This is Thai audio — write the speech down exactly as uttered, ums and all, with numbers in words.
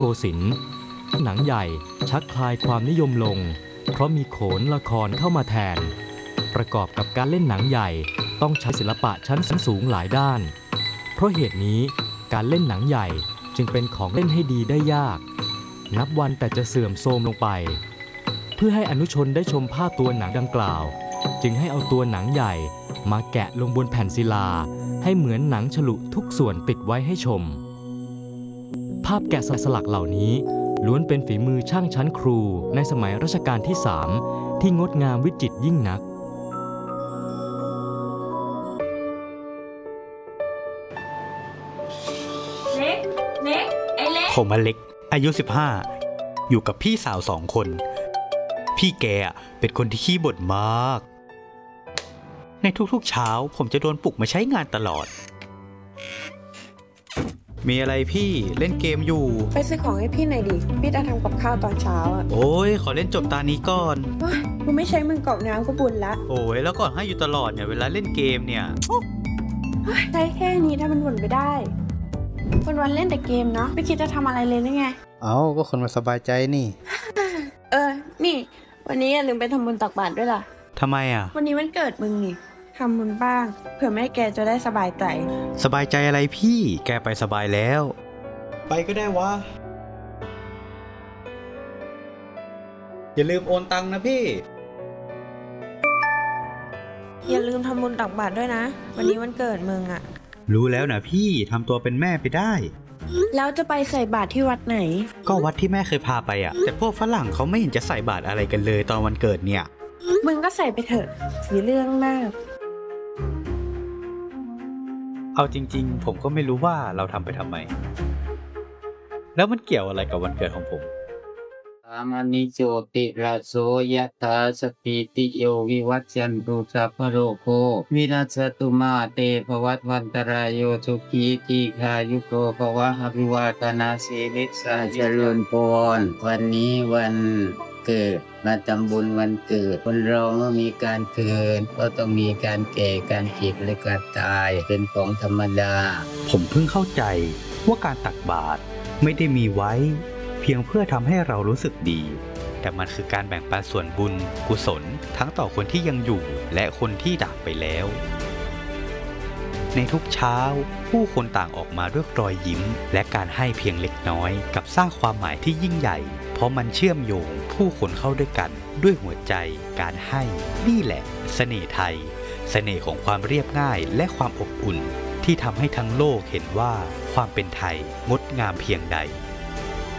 โกสินทร์หนังใหญ่ชักคลายความนิยมลงเพราะมีโขนละครเข้ามาแทนประกอบกับการเล่นหนังใหญ่ต้องใช้ศิลปะชั้นสูงหลายด้านเพราะเหตุนี้การเล่นหนังใหญ่จึงเป็นของเล่นให้ดีได้ยากนับวันแต่จะเสื่อมโทรมลงไปเพื่อให้อนุชนได้ชมภาพตัวหนังดังกล่าวจึงให้เอาตัวหนังใหญ่มาแกะลงบนแผ่นศิลาให้เหมือนหนังฉลุทุกส่วนติดไว้ให้ชมภาพแกะสลักเหล่านี้ล้วนเป็นฝีมือช่างชั้นครูในสมัยรัชกาลที่สามที่งดงามวิจิตรยิ่งนักเล็กเล็กไอ้เล็กผมอเล็กอายุสิบห้าอยู่กับพี่สาวสองคนพี่แกเป็นคนที่ขี้บ่นมากในทุกๆเช้าผมจะโดนปลุกมาใช้งานตลอดมีอะไรพี่เล่นเกมอยู่ไปซื้อของให้พี่หน่อยดิพี่จะทำกับข้าวตอนเช้าอ่ะโอ้ยขอเล่นจบตานี้ก่อนว้ากูไม่ใช้มือกรอกน้ำก็บุญละโอ้ยแล้วก่อนให้อยู่ตลอดเนี่ยเวลาเล่นเกมเนี่ยใช้แค่นี้ถ้ามันบ่นไปได้วันวันเล่นแต่เกมเนาะไม่คิดจะทำอะไรเลยได้ไงเอ้าก็คนมาสบายใจนี่เออนี่วันนี้อย่าลืมไปทำบุญตักบาตรด้วยล่ะทำไมอ่ะวันนี้วันเกิดมึงนี่ทำบุญบ้างเผื่อแม่แกจะได้สบายใจสบายใจอะไรพี่แกไปสบายแล้วไปก็ได้วะอย่าลืมโอนตังค์นะพี่อย่าลืมทำบุญตักบาตรด้วยนะวันนี้วันเกิดมึงอ่ะรู้แล้วนะพี่ทำตัวเป็นแม่ไปได้แล้วจะไปใส่บาตรที่วัดไหนก็วัดที่แม่เคยพาไปอ่ะแต่พวกฝรั่งเขาไม่เห็นจะใส่บาตรอะไรกันเลยตอนวันเกิดเนี่ยมึงก็ใส่ไปเถอะสีเรื่องมากเอาจริงๆผมก็ไม่รู้ว่าเราทำไปทำไมแล้วมันเกี่ยวอะไรกับวันเกิดของผมอามานิโจติราโสยะถาสปิติโยวิวัชชันตุสัพพโรโควินัสตุมาเตภวัตวันตรายโยสุขีทีฆายุโกภวะอภิวาทนาสีลิสาเจริญพรวันนี้วันเกิดมาทำบุญวันเกิดคนเราเมื่อมีการเกิดก็ต้องมีการแก่การเจ็บและการตายเป็นของธรรมดาผมเพิ่งเข้าใจว่าการตักบาตรไม่ได้มีไว้เพียงเพื่อทำให้เรารู้สึกดีแต่มันคือการแบ่งปันส่วนบุญกุศลทั้งต่อคนที่ยังอยู่และคนที่จากไปแล้วในทุกเช้าผู้คนต่างออกมาด้วยรอยยิ้มและการให้เพียงเล็กน้อยกับสร้างความหมายที่ยิ่งใหญ่เพราะมันเชื่อมโยงผู้คนเข้าด้วยกันด้วยหัวใจการให้นี่แหละเสน่ห์ไทยเสน่ห์ของความเรียบง่ายและความอบอุ่นที่ทำให้ทั้งโลกเห็นว่าความเป็นไทยงดงามเพียงใด